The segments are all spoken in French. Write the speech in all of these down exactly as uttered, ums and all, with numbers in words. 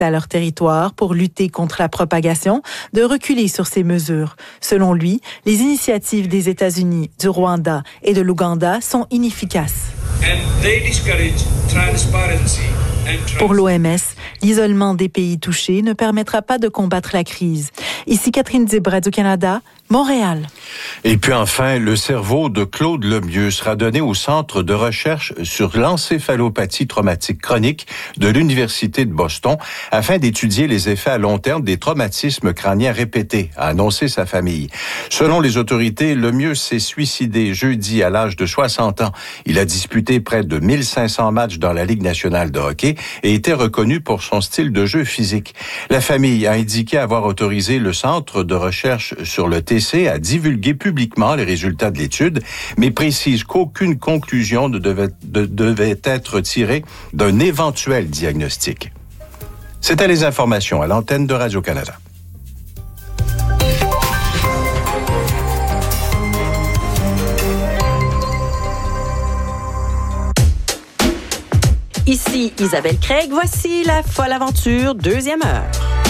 à leur territoire pour lutter contre la propagation, de reculer sur ces mesures. Selon lui, les initiatives des États-Unis, du Rwanda et de l'Ouganda sont inefficaces. Pour l'O M S, l'isolement des pays touchés ne permettra pas de combattre la crise. Ici Catherine Dib, Radio-Canada, Montréal. Et puis enfin, le cerveau de Claude Lemieux sera donné au Centre de recherche sur l'encéphalopathie traumatique chronique de l'Université de Boston afin d'étudier les effets à long terme des traumatismes crâniens répétés, a annoncé sa famille. Selon les autorités, Lemieux s'est suicidé jeudi à l'âge de soixante ans. Il a disputé près de mille cinq cents matchs dans la Ligue nationale de hockey et était reconnu pour son style de jeu physique. La famille a indiqué avoir autorisé le Centre de recherche sur le T C à divulguer publiquement les résultats de l'étude, mais précise qu'aucune conclusion ne devait, de, devait être tirée d'un éventuel diagnostic. C'était les informations à l'antenne de Radio-Canada. Ici Isabelle Craig, voici la folle aventure, deuxième heure.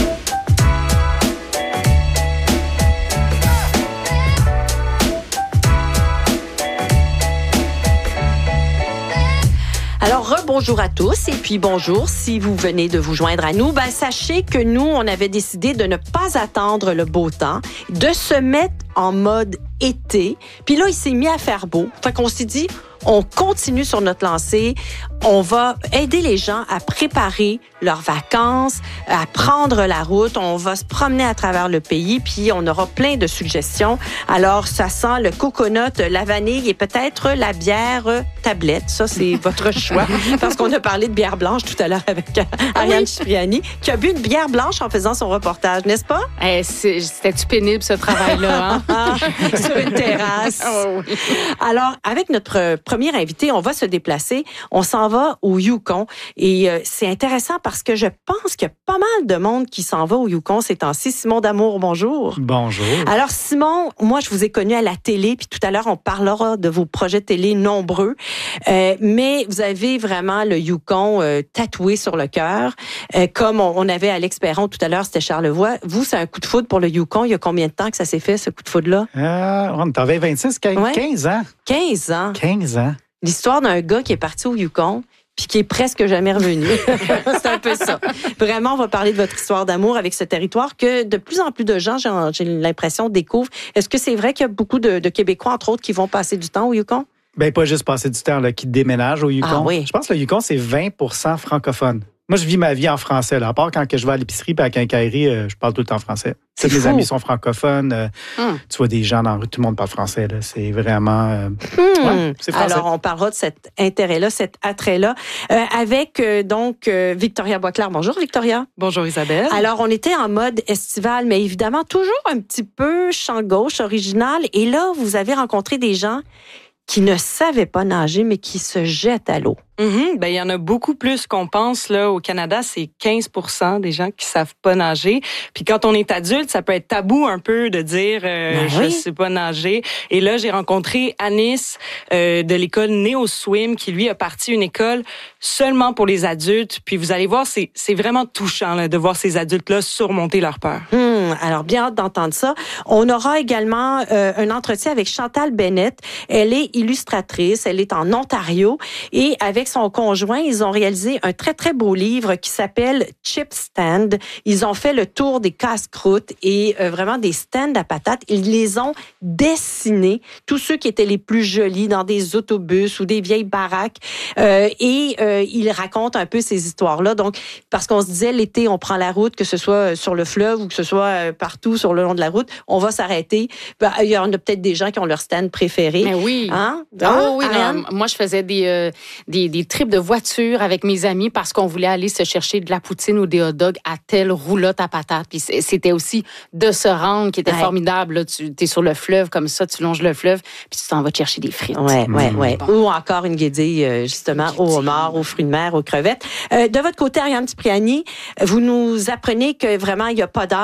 Alors, rebonjour à tous et puis bonjour. Si vous venez de vous joindre à nous, ben, sachez que nous, on avait décidé de ne pas attendre le beau temps, de se mettre en mode été. Puis là, il s'est mis à faire beau. Fait qu'on s'est dit, on continue sur notre lancée. On va aider les gens à préparer leurs vacances, à prendre la route. On va se promener à travers le pays, puis on aura plein de suggestions. Alors, ça sent le coconut, la vanille et peut-être la bière tablette. Ça, c'est votre choix. Parce qu'on a parlé de bière blanche tout à l'heure avec Ariane oui. Cipriani, qui a bu une bière blanche en faisant son reportage, n'est-ce pas? Eh, c'est, c'était-tu pénible, ce travail-là? Hein? Sur une terrasse. Oh, oui. Alors, avec notre premier invité, on va se déplacer. On s'en va au Yukon. Et euh, c'est intéressant parce que je pense qu'il y a pas mal de monde qui s'en va au Yukon ces temps-ci. Simon D'Amour, bonjour. Bonjour. Alors, Simon, moi, je vous ai connu à la télé, puis tout à l'heure, on parlera de vos projets télé nombreux. Euh, mais vous avez vraiment le Yukon euh, tatoué sur le cœur. Euh, comme on, on avait Alex Perron tout à l'heure, c'était Charlevoix. Vous, c'est un coup de foudre pour le Yukon. Il y a combien de temps que ça s'est fait, ce coup de foudre-là? Euh, on t'avait vingt-six, quinze, ouais. quinze ans. quinze ans. quinze ans. L'histoire d'un gars qui est parti au Yukon puis qui est presque jamais revenu. C'est un peu ça. Vraiment, on va parler de votre histoire d'amour avec ce territoire que de plus en plus de gens, j'ai, j'ai l'impression, découvrent. Est-ce que c'est vrai qu'il y a beaucoup de, de Québécois, entre autres, qui vont passer du temps au Yukon? Ben pas juste passer du temps, là, qui déménagent au Yukon. Ah, oui. Je pense que le Yukon, c'est vingt pour cent francophone. Moi, je vis ma vie en français. Là. À part quand que je vais à l'épicerie et à la quincaillerie, euh, je parle tout le temps français. C'est Tous fou. mes amis sont francophones. Euh, hum. Tu vois des gens dans la rue, tout le monde parle français. Là. C'est vraiment... Euh, hum. ouais, c'est français. Alors, on parlera de cet intérêt-là, cet attrait-là, euh, avec euh, donc euh, Victoria Boisclair. Bonjour, Victoria. Bonjour, Isabelle. Alors, on était en mode estival, mais évidemment, toujours un petit peu champ gauche, original. Et là, vous avez rencontré des gens qui ne savaient pas nager, mais qui se jettent à l'eau. Mm-hmm. Ben, il y en a beaucoup plus qu'on pense. Là, au Canada, c'est quinze pour cent des gens qui savent pas nager. Puis quand on est adulte, ça peut être tabou un peu de dire euh, ben je oui. sais pas nager. Et là, j'ai rencontré Anis euh, de l'école Neo Swim qui, lui, a parti une école seulement pour les adultes. Puis vous allez voir, c'est, c'est vraiment touchant là, de voir ces adultes-là surmonter leur peur. Hum, alors, bien hâte d'entendre ça. On aura également euh, un entretien avec Chantal Bennett. Elle est illustratrice, elle est en Ontario et avec son conjoint, ils ont réalisé un très, très beau livre qui s'appelle Chip Stand. Ils ont fait le tour des casse-croûtes et euh, vraiment des stands à patates. Ils les ont dessinés, tous ceux qui étaient les plus jolis dans des autobus ou des vieilles baraques. Euh, et euh, ils racontent un peu ces histoires-là. Donc, parce qu'on se disait, l'été, on prend la route, que ce soit sur le fleuve ou que ce soit partout sur le long de la route, on va s'arrêter. Ben, il y en a peut-être des gens qui ont leur stand préféré. Mais oui. Hein? Oh, hein? oui, non, moi, je faisais des, euh, des, des trips de voiture avec mes amis parce qu'on voulait aller se chercher de la poutine ou des hot dogs à telle roulotte à patates. Puis c'était aussi de se rendre qui était ouais. formidable. Là. Tu es sur le fleuve comme ça, tu longes le fleuve, puis tu t'en vas te chercher des frites. Ouais, mmh. ouais, ouais. Bon. Ou encore une guédille, justement, au homard, aux fruits de mer, aux crevettes. Euh, de votre côté, Ariane Cipriani, vous nous apprenez que vraiment, il n'y a pas d'âge pour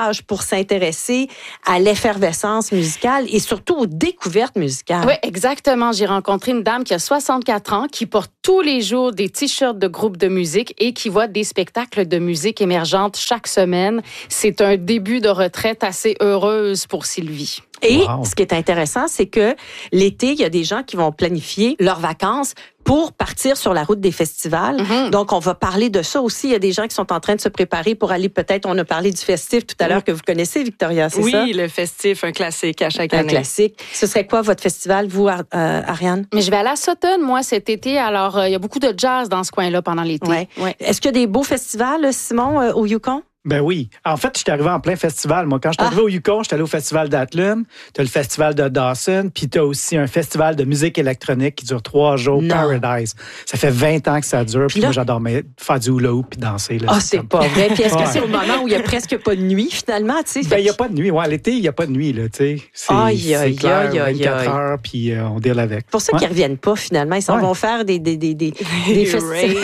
s'intéresser à l'effervescence musicale et surtout aux découvertes musicales. Oui, exactement. J'ai rencontré une dame qui a soixante-quatre ans, qui porte tous les jours des t-shirts de groupes de musique et qui voit des spectacles de musique émergente chaque semaine. C'est un début de retraite assez heureuse pour Sylvie. Et wow. ce qui est intéressant, c'est que l'été, il y a des gens qui vont planifier leurs vacances pour partir sur la route des festivals. Mm-hmm. Donc, on va parler de ça aussi. Il y a des gens qui sont en train de se préparer pour aller peut-être, on a parlé du festif tout à l'heure que vous connaissez, Victoria, c'est oui, ça? Oui, le festif, un classique à chaque un année. Un classique. Ce serait quoi votre festival, vous, euh, Ariane? Mais je vais aller à Sutton, moi, cet été. Alors, euh, il y a beaucoup de jazz dans ce coin-là pendant l'été. Ouais. Ouais. Est-ce qu'il y a des beaux festivals, Simon, euh, au Yukon? Ben oui. En fait, je suis arrivé en plein festival. Moi, quand je suis arrivé ah. au Yukon, je suis allé au festival d'Atlin, tu as le festival de Dawson, puis tu as aussi un festival de musique électronique qui dure trois jours, non. Paradise. Ça fait vingt ans que ça dure, puis moi, j'adore faire du hula hoop puis danser. Ah, oh, c'est comme... pas vrai. Puis est-ce que ouais. c'est au moment où il n'y a presque pas de nuit, finalement? Tu sais, ben, il n'y a pas de nuit. Ouais, l'été, il n'y a pas de nuit, là, tu sais. C'est, aïe, aïe, clair, aïe, aïe, vingt-quatre aïe. heures, puis euh, on deal avec. C'est pour ça ouais. qu'ils ne reviennent pas, finalement. Ils s'en ouais. vont faire des, des, des, des, des festivals.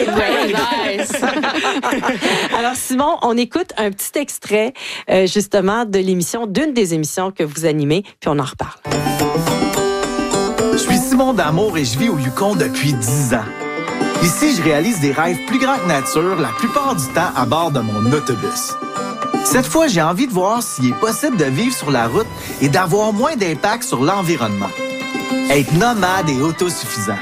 Alors, Simon, on écoute un petit extrait, euh, justement, de l'émission, d'une des émissions que vous animez, puis on en reparle. Je suis Simon D'Amour et je vis au Yukon depuis dix ans. Ici, je réalise des rêves plus grands que nature, la plupart du temps à bord de mon autobus. Cette fois, j'ai envie de voir s'il est possible de vivre sur la route et d'avoir moins d'impact sur l'environnement. Être nomade et autosuffisant.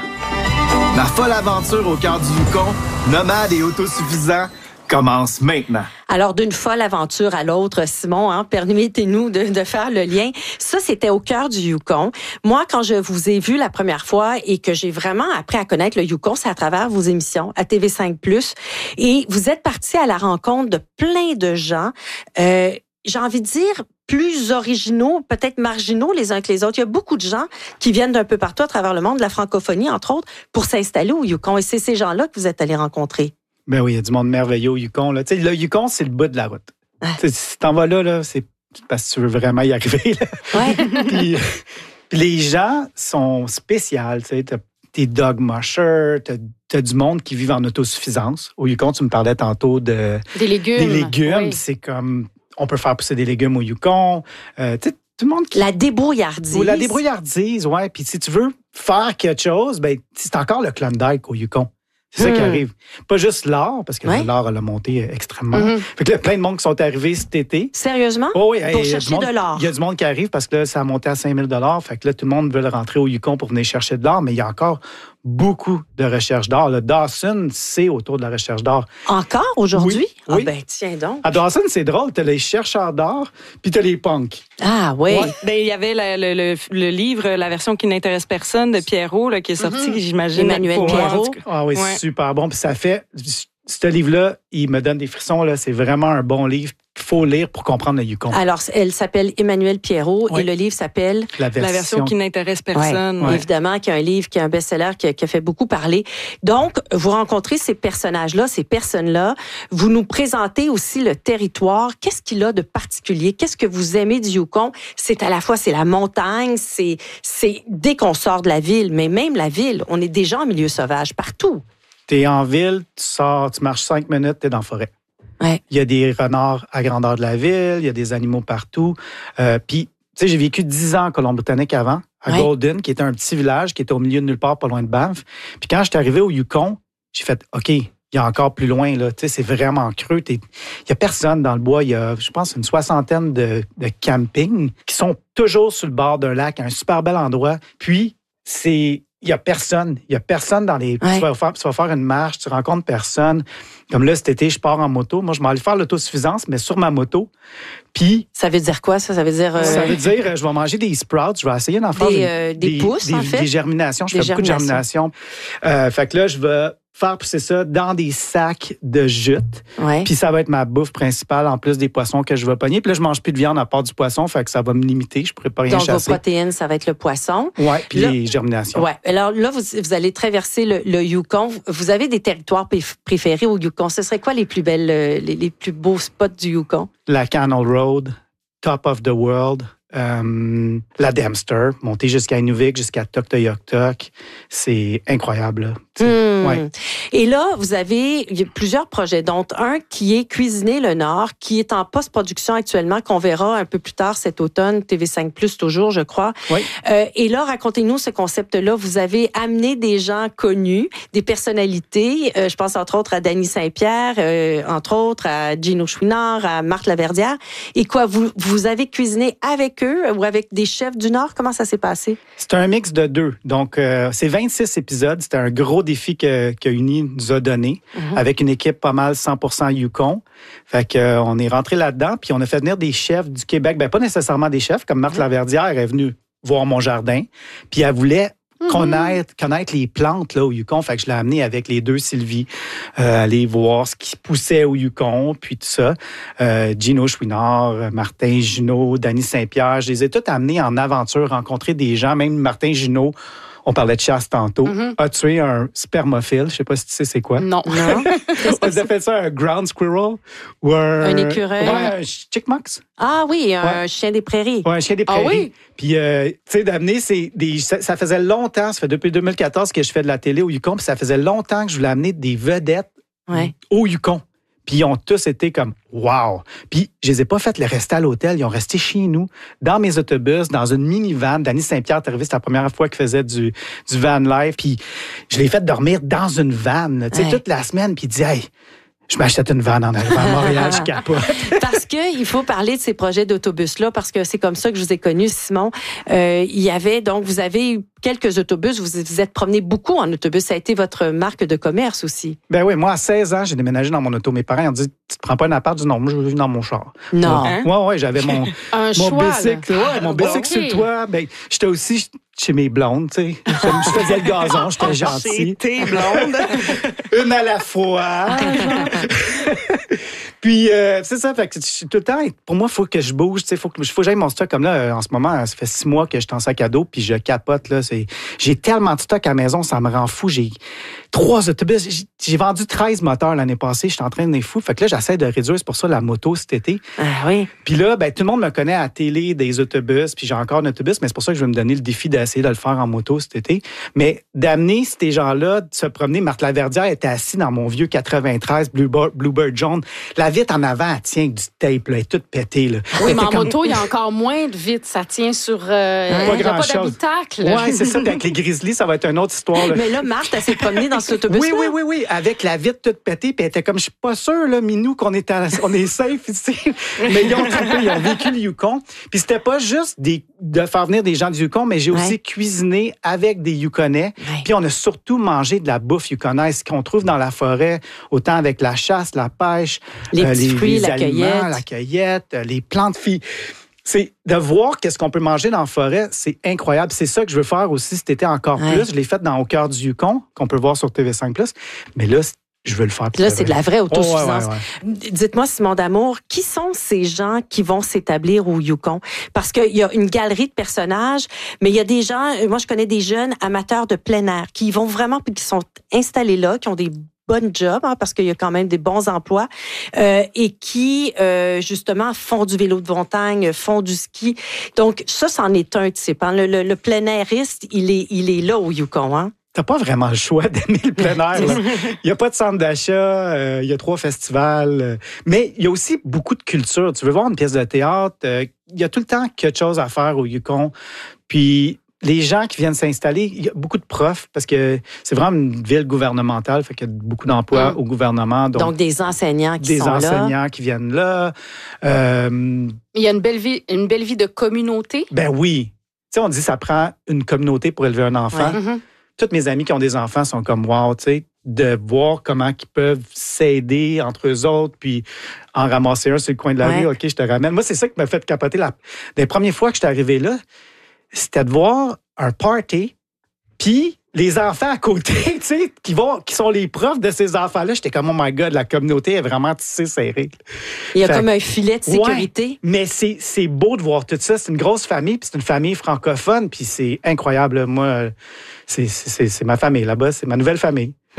Ma folle aventure au cœur du Yukon, nomade et autosuffisant, commence maintenant. Alors, d'une folle aventure à l'autre, Simon, hein, permettez-nous de, de faire le lien. Ça, c'était au cœur du Yukon. Moi, quand je vous ai vu la première fois et que j'ai vraiment appris à connaître le Yukon, c'est à travers vos émissions à T V cinq plus. Et vous êtes partis à la rencontre de plein de gens, euh, j'ai envie de dire, plus originaux, peut-être marginaux les uns que les autres. Il y a beaucoup de gens qui viennent d'un peu partout à travers le monde, de la francophonie, entre autres, pour s'installer au Yukon. Et c'est ces gens-là que vous êtes allés rencontrer. Ben oui, il y a du monde merveilleux au Yukon. Là. Tu sais, le Yukon, c'est le bout de la route. Ah. Si t'en vas là, là, c'est parce que tu veux vraiment y arriver. Là. Ouais. puis, puis les gens sont spéciaux. Tu sais, t'as des dog mushers, t'as, t'as du monde qui vit en autosuffisance. Au Yukon, tu me parlais tantôt de... Des légumes. Des légumes, oui. C'est comme... On peut faire pousser des légumes au Yukon. Euh, tu sais, tout le monde qui... La débrouillardise. Ou la débrouillardise, oui. Puis si tu veux faire quelque chose, ben c'est encore le Klondike au Yukon. C'est ça mmh. qui arrive. Pas juste l'or, parce que ouais. l'or, elle a monté extrêmement. Mmh. Fait que là, plein de monde qui sont arrivés cet été. Sérieusement? Oh, oui, pour hey, chercher monde, de l'or. Il y a du monde qui arrive parce que là, ça a monté à cinq mille dollars. Fait que là, tout le monde veut rentrer au Yukon pour venir chercher de l'or, mais il y a encore beaucoup de recherche d'or. Le Dawson, c'est autour de la recherche d'or. Encore aujourd'hui? Oui. Ah oui. ben tiens donc. À Dawson, c'est drôle. T'as les chercheurs d'or, puis t'as les punks. Ah oui. Ouais. Ben, il y avait la, le, le, le livre, la version qui n'intéresse personne de Pierrot, là, qui est sorti, mm-hmm. j'imagine. Emmanuel pour, Pierrot. Ah oui, ouais. c'est super bon. Puis ça fait... Ce livre-là, il me donne des frissons. Là. C'est vraiment un bon livre qu'il faut lire pour comprendre le Yukon. Alors, elle s'appelle Emmanuel Pierrot oui. et le livre s'appelle... La version, La version qui n'intéresse personne. Ouais. Ouais. Évidemment, qui est un livre, qui est un best-seller, qui a, qui a fait beaucoup parler. Donc, vous rencontrez ces personnages-là, ces personnes-là. Vous nous présentez aussi le territoire. Qu'est-ce qu'il a de particulier? Qu'est-ce que vous aimez du Yukon? C'est à la fois, c'est la montagne, c'est, c'est dès qu'on sort de la ville, mais même la ville, on est déjà en milieu sauvage partout. T'es en ville, tu sors, tu marches cinq minutes, t'es dans la forêt. Ouais. Il y a des renards à grandeur de la ville, il y a des animaux partout. Euh, Puis, tu sais, j'ai vécu dix ans en Colombie-Britannique avant, à ouais. Golden, qui était un petit village qui était au milieu de nulle part, pas loin de Banff. Puis quand j'étais arrivé au Yukon, j'ai fait, OK, il y a encore plus loin, là. Tu sais, c'est vraiment creux. Il y a personne dans le bois. Il y a, je pense, une soixantaine de, de campings qui sont toujours sur le bord d'un lac, un super bel endroit. Puis, c'est... Il n'y a personne. Il n'y a personne dans les... Ouais. Tu, vas faire, tu vas faire une marche, tu rencontres personne. Comme là, cet été, je pars en moto. Moi, je m'en vais faire l'autosuffisance, mais sur ma moto. Puis... Ça veut dire quoi, ça? Ça veut dire... Euh... Ça veut dire, je vais manger des sprouts. Je vais essayer d'en faire... Des, une, euh, des, des pousses, des, en fait? Des germinations. Je des fais beaucoup de germinations. Euh, fait que là, je vais faire pousser ça dans des sacs de jute. Ouais. Puis ça va être ma bouffe principale, en plus des poissons que je vais pogner. Puis là, je mange plus de viande à part du poisson, fait que ça va me limiter. Je pourrais pas rien Donc, chasser. Donc, vos protéines, ça va être le poisson. Oui, puis là, les germinations. Oui. Alors là, vous, vous allez traverser le, le Yukon. Vous avez des territoires préférés au Yukon. Ce serait quoi les plus belles, les, les plus beaux spots du Yukon? La Canal Road, Top of the World, euh, la Dempster, monter jusqu'à Inuvik, jusqu'à Tuktoyaktuk. C'est incroyable, là. Mmh. Ouais. Et là, vous avez il y a plusieurs projets, dont un qui est Cuisiner le Nord, qui est en post-production actuellement, qu'on verra un peu plus tard cet automne, T V cinq plus toujours, je crois. Oui. Euh, et là, racontez-nous ce concept-là. Vous avez amené des gens connus, des personnalités. Euh, je pense entre autres à Dany Saint-Pierre, euh, entre autres à Gino Chouinard, à Marthe Laverdière. Et quoi, vous, vous avez cuisiné avec eux ou avec des chefs du Nord? Comment ça s'est passé? C'est un mix de deux. Donc, euh, c'est vingt-six épisodes. C'était un gros défi que, que Uni nous a donné, mm-hmm. avec une équipe pas mal cent pour cent Yukon. Fait que, euh, on est rentré là-dedans, puis on a fait venir des chefs du Québec. Ben, pas nécessairement des chefs, comme Marthe mm-hmm. Laverdière est venue voir mon jardin, puis elle voulait mm-hmm. connaître, connaître les plantes là, au Yukon. Fait que je l'ai amené avec les deux Sylvie, euh, aller voir ce qui poussait au Yukon, puis tout ça. Euh, Gino Chouinard, Martin Junot, Dany Saint-Pierre, je les ai tous amenés en aventure, rencontrer des gens, même Martin Junot. On parlait de chasse tantôt. Mm-hmm. A tué un spermophile. Je sais pas si tu sais c'est quoi. Non. non. On a fait ça un ground squirrel ou un... Un écureuil. Ouais, un chickmox. Ah oui, un ouais. chien des prairies. Ouais, un chien des prairies. Ah oui? Puis, euh, tu sais, d'amener, c'est des, ça, ça faisait longtemps, ça fait depuis deux mille quatorze que je fais de la télé au Yukon, puis ça faisait longtemps que je voulais amener des vedettes ouais. au Yukon. Puis ils ont tous été comme « wow ». Puis je les ai pas fait les rester à l'hôtel, ils ont resté chez nous, dans mes autobus, dans une minivan. Dany Saint-Pierre est arrivé, c'était la première fois qu'il faisait du, du van life. Puis je l'ai fait dormir dans une van, tu sais, ouais. toute la semaine. Puis il dit « Hey, je m'achète une van en arrivant à Montréal, je capote. » Parce qu'il faut parler de ces projets d'autobus-là, parce que c'est comme ça que je vous ai connu, Simon. Euh, il y avait, donc, vous avez eu quelques autobus, vous vous êtes promené beaucoup en autobus. Ça a été votre marque de commerce aussi. Ben oui, moi, à seize ans, j'ai déménagé dans mon auto. Mes parents ont dit, tu te prends pas un appart? Je dis non, moi, je veux vivre dans mon char. Non. Hein? Ouais, ouais, j'avais mon, un mon choix, bicycle, ouais, mon bicycle okay. sur le toit. Ben, j'étais aussi chez mes blondes, tu sais. Je faisais le gazon, j'étais gentil. Tes blondes. Une à la fois. Puis, euh, c'est ça, fait que tout le temps, pour moi, il faut que je bouge, il faut que, faut que j'aille mon stock. Comme là, en ce moment, ça fait six mois que je suis en sac à dos, puis je capote, là. C'est, j'ai tellement de stock à la maison, ça me rend fou. J'ai trois autobus. J'ai, j'ai vendu treize moteurs l'année passée, je suis en train de devenir fou. Fait que là, j'essaie de réduire, c'est pour ça la moto cet été. Ah oui. Puis là, ben, tout le monde me connaît à la télé des autobus, puis j'ai encore un autobus, mais c'est pour ça que je vais me donner le défi d'essayer de le faire en moto cet été. Mais d'amener ces gens-là, de se promener. Marthe Laverdière était assise dans mon vieux quatre-vingt-treize Bluebird, Bluebird jaune. La vitre en avant, elle tient avec du tape, là, elle est toute pétée. Là. Oui, elle mais en comme... moto, il y a encore moins de vitre. Ça tient sur... Euh, pas il n'y a pas chose. d'habitacle. Oui, c'est ça. Puis avec les Grizzlies, ça va être une autre histoire. Là. Mais là, Marthe, elle s'est promenée dans cet autobus-là. Oui, oui, oui, oui. Avec la vitre toute pétée. Puis elle était comme, je suis pas sûre, là, Minou, qu'on est, à... on est safe ici. Mais ils ont trippé, ils ont vécu le Yukon. Puis c'était pas juste des... de faire venir des gens du Yukon, mais j'ai aussi ouais. cuisiné avec des Yukonais. Ouais. Puis on a surtout mangé de la bouffe yukonaise qu'on trouve dans la forêt, autant avec la chasse, la pêche, les euh, petits les, fruits, les la aliments, cueillette. la cueillette, les plantes filles. C'est de voir qu'est-ce qu'on peut manger dans la forêt, c'est incroyable. C'est ça que je veux faire aussi cet été encore ouais. plus. Je l'ai fait dans Au cœur du Yukon, qu'on peut voir sur T V cinq plus. Mais là, je veux le faire. Là, c'est de la vraie autosuffisance. Oh, ouais, ouais, ouais. Dites-moi, Simon D'Amour, qui sont ces gens qui vont s'établir au Yukon? Parce qu'il y a une galerie de personnages, mais il y a des gens, moi, je connais des jeunes amateurs de plein air qui vont vraiment, puis qui sont installés là, qui ont des bonnes jobs, hein, parce qu'il y a quand même des bons emplois, euh, et qui, euh, justement, font du vélo de montagne, font du ski. Donc, ça, c'en est un type. Hein. Le, le, le plein airiste, il est, il est là au Yukon, hein? T'as pas vraiment le choix d'aimer le plein air. Il n'y a pas de centre d'achat, euh, il y a trois festivals. Euh, mais il y a aussi beaucoup de culture. Tu veux voir une pièce de théâtre, euh, il y a tout le temps quelque chose à faire au Yukon. Puis les gens qui viennent s'installer, il y a beaucoup de profs, parce que c'est vraiment une ville gouvernementale, fait qu'il y a beaucoup d'emplois mmh. au gouvernement. Donc, donc des enseignants qui des sont là. Des enseignants qui viennent là. Euh, il y a une belle vie, une belle vie de communauté. Ben oui. Tu sais, on dit que ça prend une communauté pour élever un enfant. Ouais. Mmh. Toutes mes amis qui ont des enfants sont comme wow, tu sais, de voir comment ils peuvent s'aider entre eux autres, puis en ramasser un sur le coin de la ouais. rue, OK, je te ramène. Moi, c'est ça qui m'a fait capoter. La... Les premières fois que j'étais arrivé là, c'était de voir un party, puis les enfants à côté, tu sais, qui vont, qui sont les profs de ces enfants-là. J'étais comme, oh my God, la communauté est vraiment tissée serrée. Il y a fait, comme un filet de sécurité. Ouais, mais c'est, c'est beau de voir tout ça. C'est une grosse famille, puis c'est une famille francophone, puis c'est incroyable. Moi, c'est, c'est, c'est ma famille là-bas, c'est ma nouvelle famille. Hmm.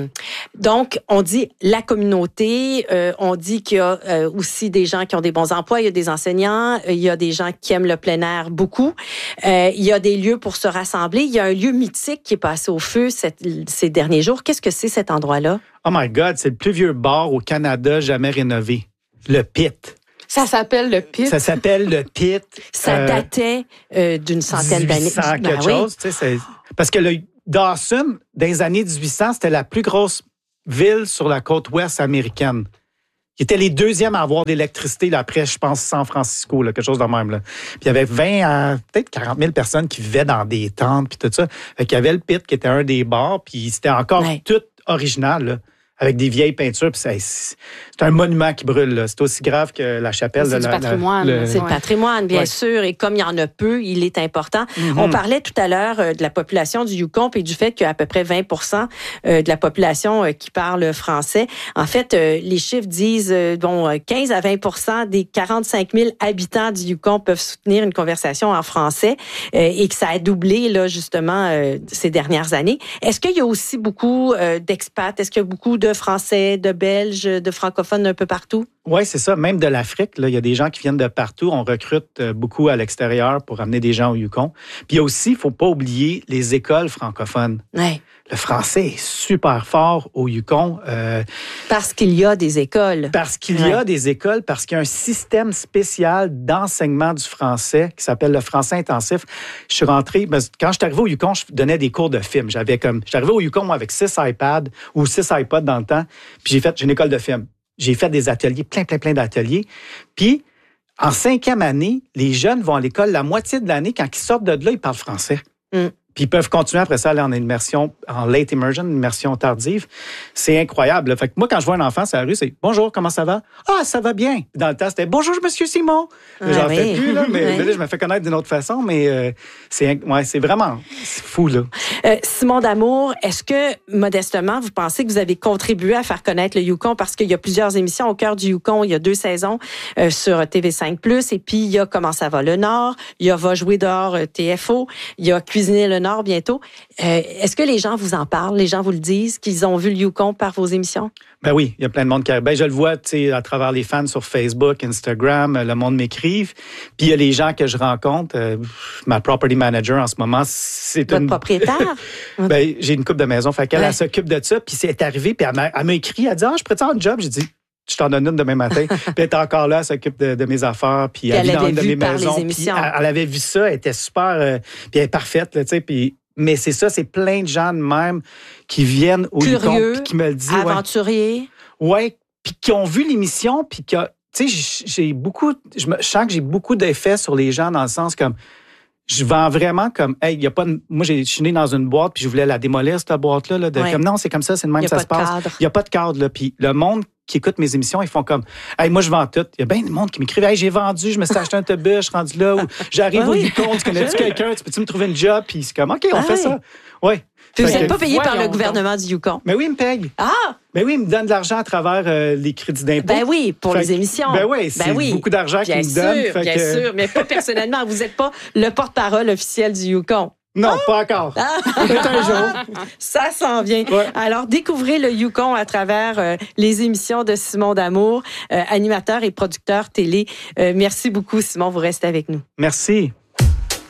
Donc, on dit la communauté, euh, on dit qu'il y a euh, aussi des gens qui ont des bons emplois, il y a des enseignants, il y a des gens qui aiment le plein air beaucoup, euh, il y a des lieux pour se rassembler, il y a un lieu mythique qui est passé au feu cette, ces derniers jours. Qu'est-ce que c'est cet endroit-là? Oh my God, c'est le plus vieux bar au Canada jamais rénové. Le Pit. Ça s'appelle le Pit. Ça s'appelle le Pit. Ça euh, datait euh, d'une centaine d'années. dix-huit cents quelque ben chose. Oui. C'est, parce que le Dawson, dans les années dix-huit cents, c'était la plus grosse ville sur la côte ouest américaine. Ils étaient les deuxièmes à avoir d'électricité là, après, je pense, San Francisco, là, quelque chose de même. Là. Puis il y avait vingt à peut-être quarante mille personnes qui vivaient dans des tentes puis tout ça. Fait qu'il y avait le Pit qui était un des bars, puis c'était encore ouais. tout original, là, avec des vieilles peintures. Puis c'est, c'est un monument qui brûle. Là. C'est aussi grave que la chapelle. C'est de du la, patrimoine. La, le... C'est le patrimoine, bien ouais. sûr. Et comme il y en a peu, il est important. Mm-hmm. On parlait tout à l'heure euh, de la population du Yukon et du fait qu'il y a à peu près vingt pour cent euh, de la population euh, qui parle français. En fait, euh, les chiffres disent euh, bon, quinze à vingt pour cent des quarante-cinq mille habitants du Yukon peuvent soutenir une conversation en français euh, et que ça a doublé là justement euh, ces dernières années. Est-ce qu'il y a aussi beaucoup euh, d'expats? Est-ce qu'il y a beaucoup de Français, de Belges, de francophones un peu partout? Oui, c'est ça. Même de l'Afrique, là, il y a des gens qui viennent de partout. On recrute beaucoup à l'extérieur pour amener des gens au Yukon. Puis il y a aussi, il ne faut pas oublier, les écoles francophones. Ouais. Le français est super fort au Yukon. Euh, parce qu'il y a des écoles. Parce qu'il y a ouais. des écoles, parce qu'il y a un système spécial d'enseignement du français qui s'appelle le français intensif. Je suis rentré, ben, quand je suis arrivé au Yukon, je donnais des cours de film. J'avais comme, je suis arrivé au Yukon moi, avec six iPads ou six iPods dans le temps, puis j'ai fait, j'ai une école de film. J'ai fait des ateliers, plein, plein, plein d'ateliers. Puis, en cinquième année, les jeunes vont à l'école la moitié de l'année. Quand ils sortent de là, ils parlent français. Mm. Puis ils peuvent continuer après ça à aller en immersion, en late immersion, immersion tardive. C'est incroyable. Fait que moi, quand je vois un enfant sur la rue, c'est « Bonjour, comment ça va? »« Ah, ça va bien. » Dans le temps, c'était « Bonjour, monsieur Simon. » Ah, J'en oui. fais plus, là, mais, oui. mais là, je me fais connaître d'une autre façon, mais euh, c'est, ouais, c'est vraiment c'est fou, là. Euh, Simon D'Amour, est-ce que, modestement, vous pensez que vous avez contribué à faire connaître le Yukon? Parce qu'il y a plusieurs émissions au cœur du Yukon. Il y a deux saisons euh, sur T V cinq plus, et puis il y a Comment ça va le Nord, il y a Va jouer dehors euh, T F O, il y a Cuisiner le Nord bientôt. Euh, est-ce que les gens vous en parlent? Les gens vous le disent, qu'ils ont vu le Yukon par vos émissions? Ben oui, il y a plein de monde qui... Ben, je le vois, tu sais, à travers les fans sur Facebook, Instagram, le monde m'écrive. Puis il y a les gens que je rencontre. Euh, ma property manager en ce moment, c'est Votre une... propriétaire? ben, j'ai une couple de maisons, fait qu'elle ouais. elle s'occupe de ça. Puis c'est arrivé, puis elle m'a, elle m'a écrit, elle a dit « Ah, je pourrais-te faire un job? » J'ai dit « Je t'en donne une demain matin. » Puis elle était encore là, elle s'occupe de, de mes affaires, puis, puis elle, elle vit dans avait une de vu mes par maisons. les émissions. Puis elle, elle avait vu ça, elle était super... Euh, puis elle est parfaite, là, tu sais, puis... Mais c'est ça, c'est plein de gens de même qui viennent au Curieux, Yukon, puis qui me le disent. aventuriers. Ouais, ouais, puis qui ont vu l'émission, puis qui a... Tu sais, j'ai beaucoup... Je, me, je sens que j'ai beaucoup d'effets sur les gens dans le sens comme... Je vends vraiment comme... Hey, il y a pas de, moi, je suis né dans une boîte, puis je voulais la démolir, cette boîte-là. Là, de, ouais. Comme non, c'est comme ça, c'est le même que ça se passe. Il n'y a pas de cadre, là. Puis le monde qui écoute mes émissions, ils font comme, hey, moi, je vends tout. Il y a bien du monde qui m'écrivent, hey, j'ai vendu, je me suis acheté un autobus, je suis rendu là, ou j'arrive ah, au oui. Yukon, tu connais-tu quelqu'un, tu peux-tu me trouver une job? Puis c'est comme, OK, on ah, fait oui. ça. Oui. Puis vous n'êtes pas payé par le gouvernement du Yukon. Mais oui, il me paye. Ah! Ben oui, il me donne de l'argent à travers euh, les crédits d'impôt. Ben oui, pour fait les émissions. Ben oui, c'est ben oui. beaucoup d'argent qu'il me donne. Bien sûr, bien que... sûr, mais pas personnellement. Vous n'êtes pas le porte-parole officiel du Yukon. Non, ah! pas encore. Ah! Peut-être un jour. Ça s'en vient. Ouais. Alors, découvrez le Yukon à travers euh, les émissions de Simon D'Amour, euh, animateur et producteur télé. Euh, merci beaucoup, Simon. Vous restez avec nous. Merci.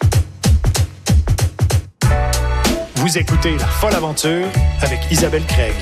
Vous écoutez La Folle Aventure avec Isabelle Craig.